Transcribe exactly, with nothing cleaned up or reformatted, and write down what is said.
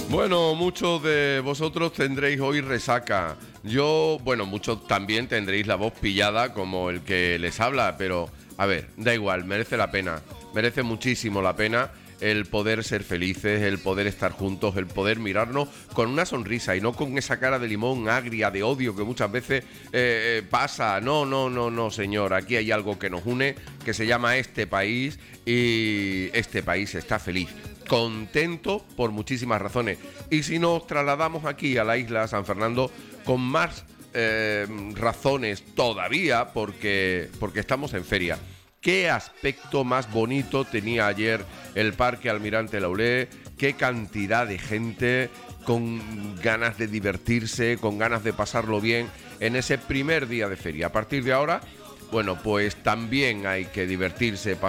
Bueno, muchos de vosotros tendréis hoy resaca. Yo, bueno, muchos también tendréis la voz pillada como el que les habla, pero a ver, da igual, merece la pena, merece muchísimo la pena el poder ser felices, el poder estar juntos, el poder mirarnos con una sonrisa y no con esa cara de limón agria, de odio que muchas veces eh, pasa. No, no, no, no, señor, aquí hay algo que nos une, que se llama este país, y este país está feliz, contento por muchísimas razones. Y si nos trasladamos aquí a la isla San Fernando, con más eh, razones todavía, porque, porque estamos en feria. Qué aspecto más bonito tenía ayer el Parque Almirante Laulé, qué cantidad de gente con ganas de divertirse, con ganas de pasarlo bien en ese primer día de feria. A partir de ahora, bueno, pues también hay que divertirse,